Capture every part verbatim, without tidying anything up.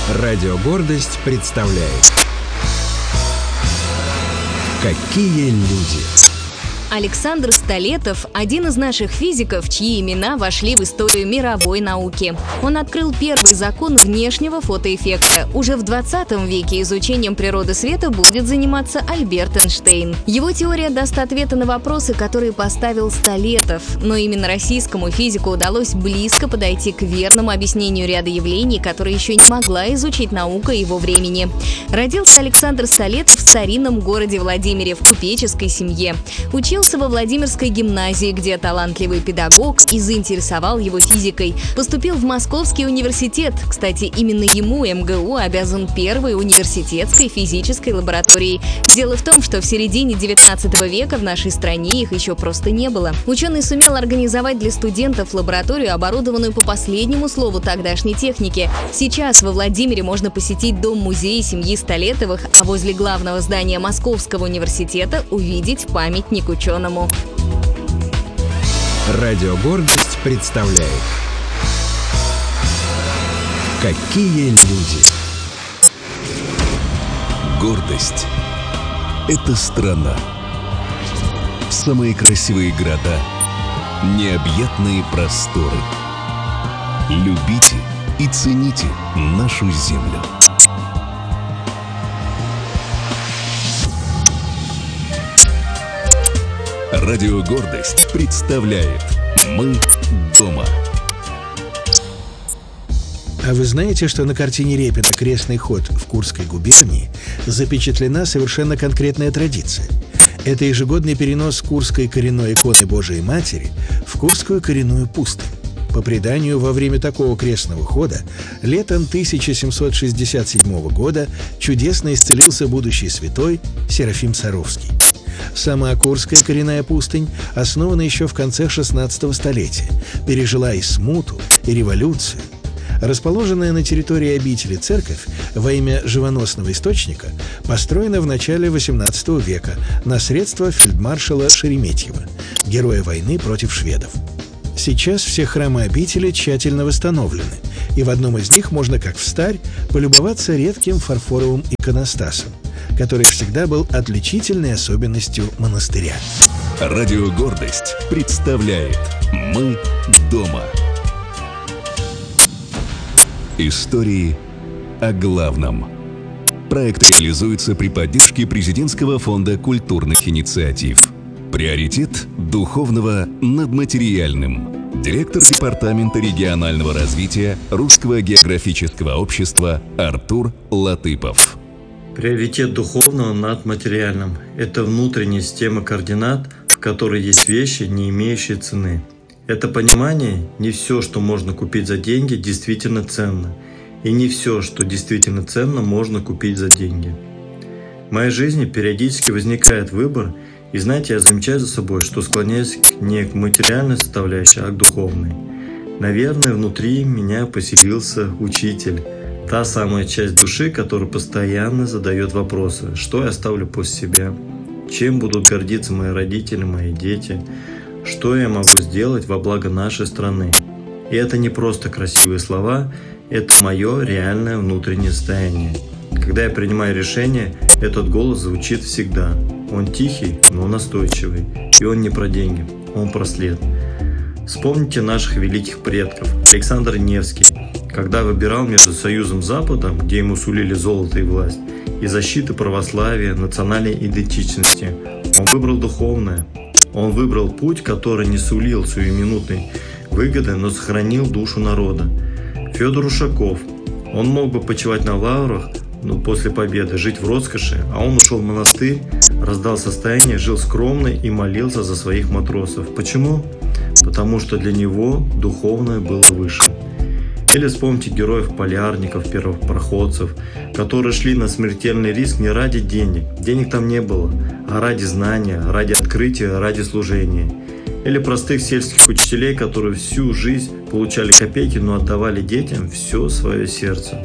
Радио «Гордость» представляет «Какие люди». Александр Столетов – один из наших физиков, чьи имена вошли в историю мировой науки. Он открыл первый закон внешнего фотоэффекта. Уже в двадцатом веке изучением природы света будет заниматься Альберт Эйнштейн. Его теория даст ответы на вопросы, которые поставил Столетов. Но именно российскому физику удалось близко подойти к верному объяснению ряда явлений, которые еще не могла изучить наука его времени. Родился Александр Столетов в старинном городе Владимире в купеческой семье. Учился во Владимирской гимназии, где талантливый педагог и заинтересовал его физикой. Поступил в Московский университет. Кстати, именно ему эм гэ у обязан первой университетской физической лабораторией. Дело в том, что в середине девятнадцатого века в нашей стране их еще просто не было. Ученый сумел организовать для студентов лабораторию, оборудованную по последнему слову тогдашней техники. Сейчас во Владимире можно посетить дом-музей семьи Столетовых, а возле главного здания Московского университета увидеть памятник ученому. Радио «Гордость» представляет «Какие люди». Гордость – это страна. Самые красивые города, необъятные просторы. Любите и цените нашу землю. Радио «Гордость» представляет «Мы дома». А вы знаете, что на картине Репина «Крестный ход» в Курской губернии запечатлена совершенно конкретная традиция? Это ежегодный перенос Курской коренной иконы Божией Матери в Курскую коренную пустынь. По преданию, во время такого крестного хода летом тысяча семьсот шестьдесят седьмого года чудесно исцелился будущий святой Серафим Саровский. Сама Курская коренная пустынь основана еще в конце шестнадцатого столетия, пережила и смуту, и революцию. Расположенная на территории обители церковь во имя живоносного источника построена в начале восемнадцатого века на средства фельдмаршала Шереметьева, героя войны против шведов. Сейчас все храмы обители тщательно восстановлены, и в одном из них можно, как встарь, полюбоваться редким фарфоровым иконостасом, который всегда был отличительной особенностью монастыря. Радио «Гордость» представляет «Мы дома». Истории о главном. Проект реализуется при поддержке Президентского фонда культурных инициатив. Приоритет духовного над материальным. Директор Департамента регионального развития Русского географического общества Артур Латыпов. Приоритет духовного над материальным – это внутренняя система координат, в которой есть вещи, не имеющие цены. Это понимание – не все, что можно купить за деньги, действительно ценно. И не все, что действительно ценно, можно купить за деньги. В моей жизни периодически возникает выбор, и знаете, я замечаю за собой, что склоняюсь не к материальной составляющей, а к духовной. Наверное, внутри меня поселился учитель. Та самая часть души, которая постоянно задает вопросы: что я оставлю после себя, чем будут гордиться мои родители, мои дети, что я могу сделать во благо нашей страны. И это не просто красивые слова, это мое реальное внутреннее состояние. Когда я принимаю решение, этот голос звучит всегда. Он тихий, но настойчивый. И он не про деньги, он про след. Вспомните наших великих предков. Александр Невский, когда выбирал между Союзом с Западом, где ему сулили золото и власть, и защитой православия, национальной идентичности, он выбрал духовное. Он выбрал путь, который не сулил сиюминутной выгоды, но сохранил душу народа. Федор Ушаков. Он мог бы почивать на лаврах, но после победы жить в роскоши, а он ушел в монастырь, раздал состояние, жил скромно и молился за своих матросов. Почему? Потому что для него духовное было выше. Или вспомните героев-полярников, первопроходцев, которые шли на смертельный риск не ради денег, денег там не было, а ради знания, ради открытия, ради служения. Или простых сельских учителей, которые всю жизнь получали копейки, но отдавали детям все свое сердце.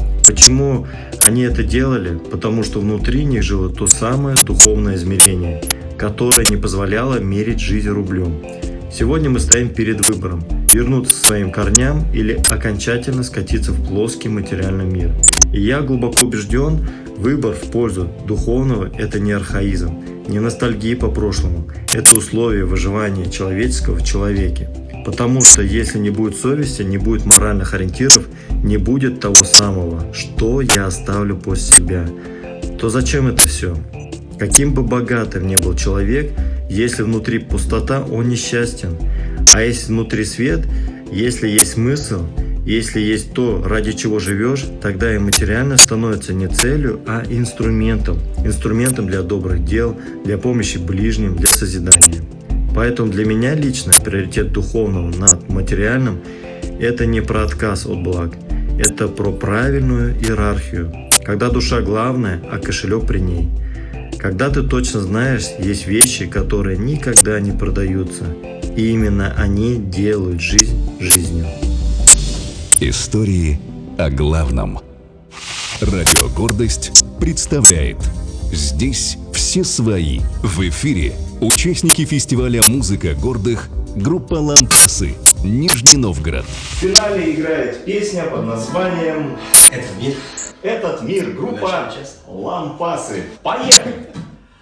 Почему они это делали? Потому что внутри них жило то самое духовное измерение, которое не позволяло мерить жизнь рублем. Сегодня мы стоим перед выбором – вернуться к своим корням или окончательно скатиться в плоский материальный мир. И я глубоко убежден, выбор в пользу духовного – это не архаизм, не ностальгия по прошлому, это условие выживания человеческого в человеке. Потому что если не будет совести, не будет моральных ориентиров, не будет того самого, что я оставлю после себя, то зачем это все? Каким бы богатым ни был человек, если внутри пустота, он несчастен. А если внутри свет, если есть смысл, если есть то, ради чего живешь, тогда и материально становится не целью, а инструментом. Инструментом для добрых дел, для помощи ближним, для созидания. Поэтому для меня лично приоритет духовного над материальным – это не про отказ от благ, это про правильную иерархию, когда душа главная, а кошелек при ней. Когда ты точно знаешь, есть вещи, которые никогда не продаются, и именно они делают жизнь жизнью. Истории о главном. Радио «Гордость» представляет. Здесь все свои. В эфире участники фестиваля «Музыка гордых», группа «Лампасы», Нижний Новгород. В финале играет песня под названием «Этот мир». «Этот мир», группа «Лампасы». Поехали!